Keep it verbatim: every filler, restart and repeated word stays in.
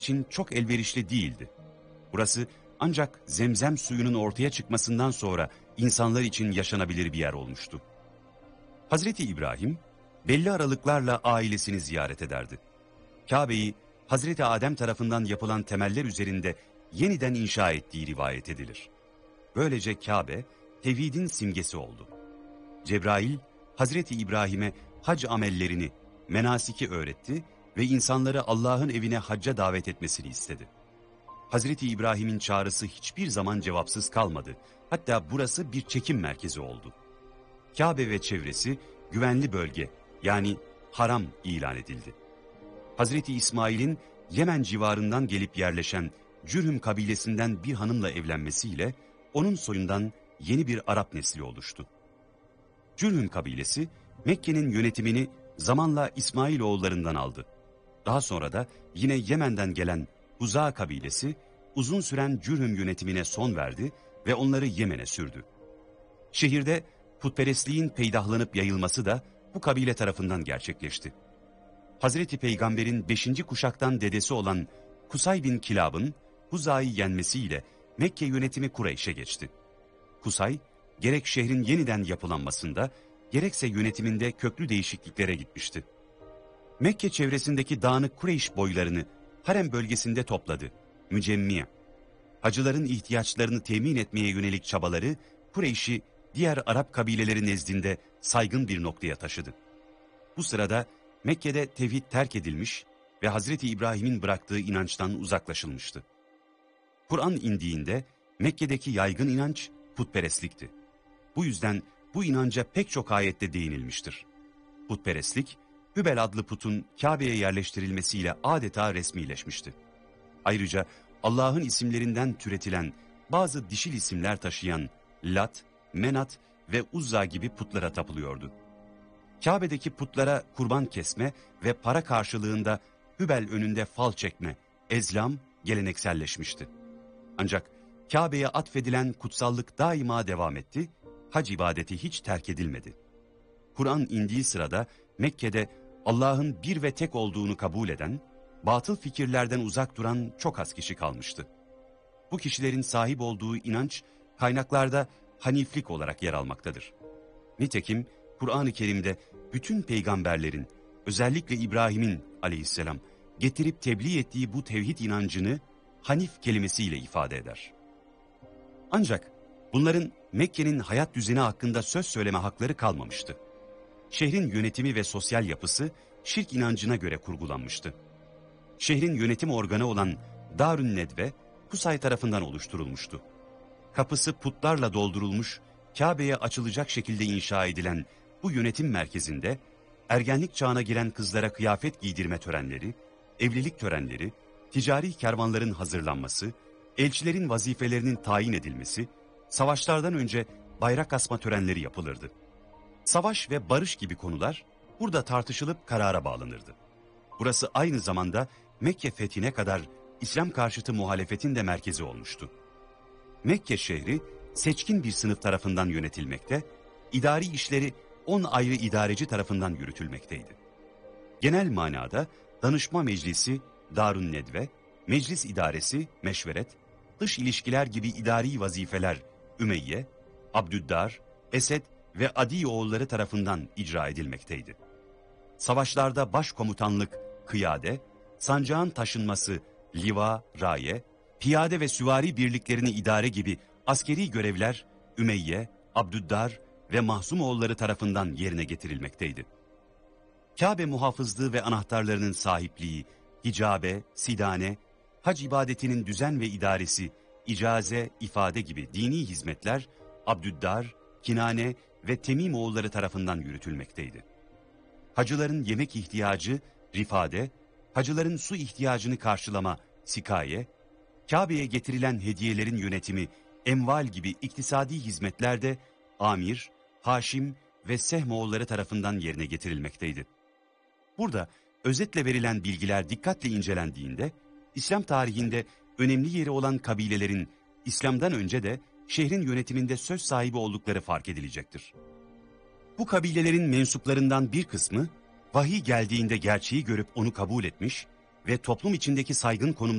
için çok elverişli değildi. Burası ancak Zemzem suyunun ortaya çıkmasından sonra insanlar için yaşanabilir bir yer olmuştu. Hazreti İbrahim belli aralıklarla ailesini ziyaret ederdi. Kabe'yi Hazreti Adem tarafından yapılan temeller üzerinde yeniden inşa ettiği rivayet edilir. Böylece Kabe tevhidin simgesi oldu. Cebrail Hazreti İbrahim'e hac amellerini, menasiki öğretti ve insanları Allah'ın evine hacca davet etmesini istedi. Hazreti İbrahim'in çağrısı hiçbir zaman cevapsız kalmadı. Hatta burası bir çekim merkezi oldu. Kabe ve çevresi güvenli bölge, yani haram ilan edildi. Hazreti İsmail'in Yemen civarından gelip yerleşen Cürhüm kabilesinden bir hanımla evlenmesiyle onun soyundan yeni bir Arap nesli oluştu. Cürhüm kabilesi Mekke'nin yönetimini zamanla İsmailoğullarından aldı. Daha sonra da yine Yemen'den gelen Huza kabilesi uzun süren Cürhüm yönetimine son verdi ve onları Yemen'e sürdü. Şehirde putperestliğin peydahlanıp yayılması da bu kabile tarafından gerçekleşti. Hazreti Peygamber'in beşinci kuşaktan dedesi olan Kusay bin Kilab'ın Huza'yı yenmesiyle Mekke yönetimi Kureyş'e geçti. Kusay, gerek şehrin yeniden yapılanmasında, gerekse yönetiminde köklü değişikliklere gitmişti. Mekke çevresindeki dağınık Kureyş boylarını harem bölgesinde topladı. Mücemmiye. Hacıların ihtiyaçlarını temin etmeye yönelik çabaları Kureyş'i diğer Arap kabileleri nezdinde saygın bir noktaya taşıdı. Bu sırada Mekke'de tevhid terk edilmiş ve Hazreti İbrahim'in bıraktığı inançtan uzaklaşılmıştı. Kur'an indiğinde Mekke'deki yaygın inanç putperestlikti. Bu yüzden bu inanca pek çok ayette değinilmiştir. Putperestlik, Hübel adlı putun Kabe'ye yerleştirilmesiyle adeta resmileşmişti. Ayrıca Allah'ın isimlerinden türetilen bazı dişil isimler taşıyan Lat, Menat ve Uzza gibi putlara tapılıyordu. Kabe'deki putlara kurban kesme ve para karşılığında Hübel önünde fal çekme, ezlam gelenekselleşmişti. Ancak Kabe'ye atfedilen kutsallık daima devam etti, hac ibadeti hiç terk edilmedi. Kur'an indiği sırada Mekke'de Allah'ın bir ve tek olduğunu kabul eden, batıl fikirlerden uzak duran çok az kişi kalmıştı. Bu kişilerin sahip olduğu inanç kaynaklarda haniflik olarak yer almaktadır. Nitekim Kur'an-ı Kerim'de bütün peygamberlerin, özellikle İbrahim'in aleyhisselam getirip tebliğ ettiği bu tevhid inancını hanif kelimesiyle ifade eder. Ancak bunların Mekke'nin hayat düzeni hakkında söz söyleme hakları kalmamıştı. Şehrin yönetimi ve sosyal yapısı şirk inancına göre kurgulanmıştı. Şehrin yönetim organı olan Darün Nedve, Kusay tarafından oluşturulmuştu. Kapısı putlarla doldurulmuş, Kabe'ye açılacak şekilde inşa edilen bu yönetim merkezinde, ergenlik çağına giren kızlara kıyafet giydirme törenleri, evlilik törenleri, ticari kervanların hazırlanması, elçilerin vazifelerinin tayin edilmesi, savaşlardan önce bayrak asma törenleri yapılırdı. Savaş ve barış gibi konular burada tartışılıp karara bağlanırdı. Burası aynı zamanda Mekke fethine kadar İslam karşıtı muhalefetin de merkezi olmuştu. Mekke şehri seçkin bir sınıf tarafından yönetilmekte, idari işleri on ayrı idareci tarafından yürütülmekteydi. Genel manada danışma meclisi Darun Nedve, meclis idaresi meşveret, dış ilişkiler gibi idari vazifeler Ümeyye, Abdüddar, Esed ve Adi oğulları tarafından icra edilmekteydi. Savaşlarda başkomutanlık kıyade, sancağın taşınması liva, raye, piyade ve süvari birliklerini idare gibi askeri görevler Ümeyye, Abdüddar ve Mahzum oğulları tarafından yerine getirilmekteydi. Kabe muhafızlığı ve anahtarlarının sahipliği, hicabe, sidane, hac ibadetinin düzen ve idaresi, icaze, ifade gibi dini hizmetler Abdüddar, Kinane ve Temim oğulları tarafından yürütülmekteydi. Hacıların yemek ihtiyacı Rifade, hacıların su ihtiyacını karşılama Sikaye, Kabe'ye getirilen hediyelerin yönetimi Emval gibi iktisadi hizmetler de Amir, Haşim ve Sehm oğulları tarafından yerine getirilmekteydi. Burada özetle verilen bilgiler dikkatle incelendiğinde, İslam tarihinde önemli yeri olan kabilelerin İslam'dan önce de şehrin yönetiminde söz sahibi oldukları fark edilecektir. Bu kabilelerin mensuplarından bir kısmı, vahiy geldiğinde gerçeği görüp onu kabul etmiş ve toplum içindeki saygın konumda